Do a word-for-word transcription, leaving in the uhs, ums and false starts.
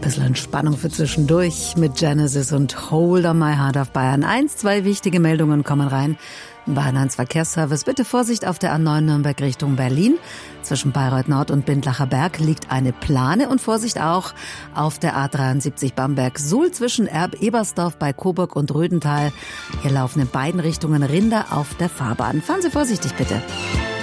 bisschen Entspannung für zwischendurch mit Genesis und Hold on My Heart auf Bayern eins. Zwei wichtige Meldungen kommen rein. Bayern eins Verkehrsservice, bitte Vorsicht auf der A neun Nürnberg Richtung Berlin. Zwischen Bayreuth Nord und Bindlacher Berg liegt eine Plane und Vorsicht auch auf der A dreiundsiebzig Bamberg-Suhl zwischen Erb-Ebersdorf bei Coburg und Rödental. Hier laufen in beiden Richtungen Rinder auf der Fahrbahn. Fahren Sie vorsichtig bitte.